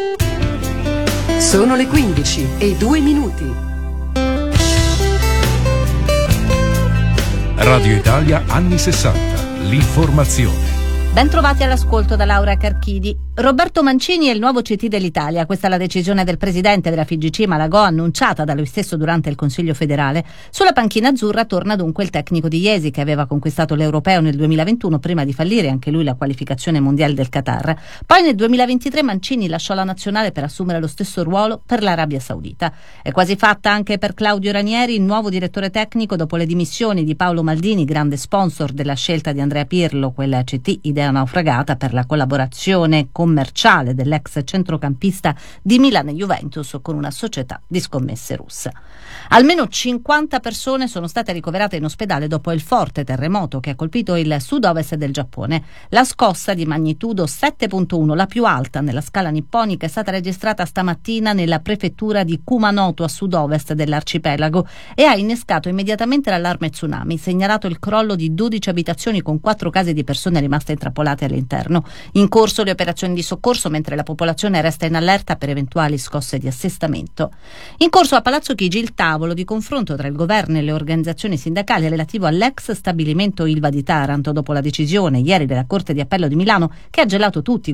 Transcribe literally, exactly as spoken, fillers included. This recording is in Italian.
Sono le quindici e due minuti. Radio Italia anni sessanta. L'informazione. Ben trovati all'ascolto da Laura Carchidi. Roberto Mancini è il nuovo C T dell'Italia. Questa è la decisione del presidente della F I G C Malagò, annunciata da lui stesso durante il Consiglio federale. Sulla panchina azzurra torna dunque il tecnico di Iesi, che aveva conquistato l'Europeo nel duemilaventuno prima di fallire anche lui la qualificazione mondiale del Qatar. Poi nel duemilaventitré Mancini lasciò la nazionale per assumere lo stesso ruolo per l'Arabia Saudita. È quasi fatta anche per Claudio Ranieri, il nuovo direttore tecnico dopo le dimissioni di Paolo Maldini, grande sponsor della scelta di Andrea Pirlo, quella C T idea naufragata per la collaborazione commerciale dell'ex centrocampista di Milan e Juventus con una società di scommesse russa. Almeno cinquanta persone sono state ricoverate in ospedale dopo il forte terremoto che ha colpito il sud-ovest del Giappone. La scossa di magnitudo sette virgola uno, la più alta nella scala nipponica, è stata registrata stamattina nella prefettura di Kumanoto a sud-ovest dell'arcipelago e ha innescato immediatamente l'allarme tsunami, segnalato il crollo di dodici abitazioni con quattro case di persone rimaste intrappolate all'interno. In corso le operazioni di soccorso mentre la popolazione resta in allerta per eventuali scosse di assestamento. In corso a Palazzo Chigi il tavolo di confronto tra il governo e le organizzazioni sindacali relativo all'ex stabilimento Ilva di Taranto dopo la decisione ieri della Corte di Appello di Milano che ha gelato tutti